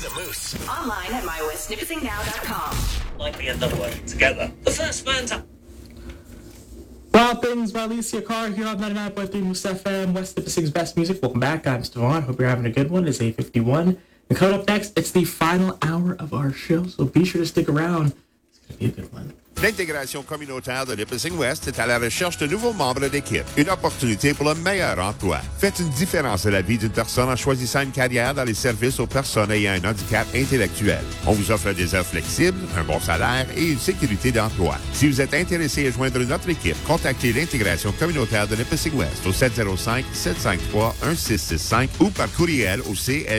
The Moose. Online at mywestnipissingnow.com. Might be another one together. The first man to... Wild Things by Alicia Carr here on 99.3 Moose FM, West Nipissing's best music. Welcome back. I'm Stevan. Hope you're having a good one. It's 8:51. And coming up next, it's the final hour of our show, so be sure to stick around. It's going to be a good one. L'intégration communautaire de Nipissing West est à la recherche de nouveaux membres d'équipe. Une opportunité pour le meilleur emploi. Faites une différence à la vie d'une personne en choisissant une carrière dans les services aux personnes ayant un handicap intellectuel. On vous offre des heures flexibles, un bon salaire et une sécurité d'emploi. Si vous êtes intéressé à joindre notre équipe, contactez l'intégration communautaire de Nipissing West au 705-753-1665 ou par courriel au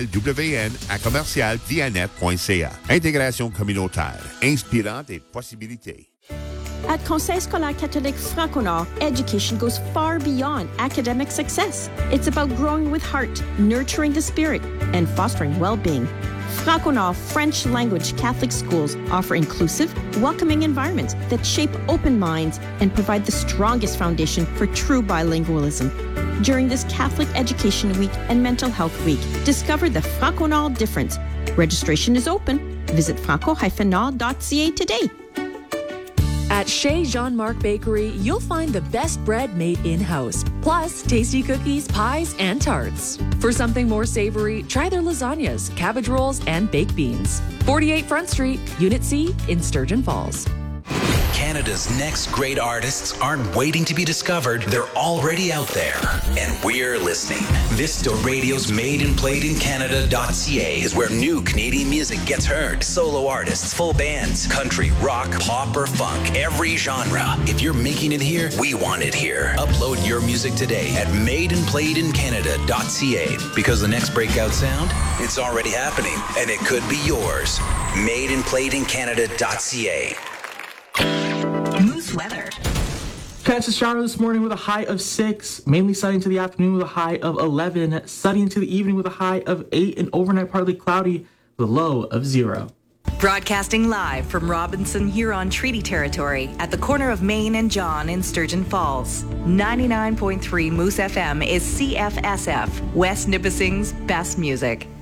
clwn@commercial-vianet.ca. Intégration communautaire, inspirant des possibilités. At Conseil Scolaire Catholique Franco-Nord, education goes far beyond academic success. It's about growing with heart, nurturing the spirit, and fostering well-being. Franco-Nord French language Catholic schools offer inclusive, welcoming environments that shape open minds and provide the strongest foundation for true bilingualism. During this Catholic Education Week and Mental Health Week, discover the Franco-Nord difference. Registration is open. Visit franco-nord.ca today. At Chez Jean-Marc Bakery, you'll find the best bread made in-house, plus tasty cookies, pies, and tarts. For something more savory, try their lasagnas, cabbage rolls, and baked beans. 48 Front Street, Unit C in Sturgeon Falls. Canada's next great artists aren't waiting to be discovered. They're already out there. And we're listening. Vista Radio's madeandplayedincanada.ca is where new Canadian music gets heard. Solo artists, full bands, country, rock, pop, or funk. Every genre. If you're making it here, we want it here. Upload your music today at madeandplayedincanada.ca. Because the next breakout sound, it's already happening. And it could be yours. madeandplayedincanada.ca. Moose weather. Chances shower this morning with a high of 6, mainly sunny into the afternoon with a high of 11, sunny into the evening with a high of 8, and overnight partly cloudy with a low of 0. Broadcasting live from Robinson Huron Treaty Territory at the corner of Main and John in Sturgeon Falls. 99.3 Moose FM is CFSF, West Nipissing's best music.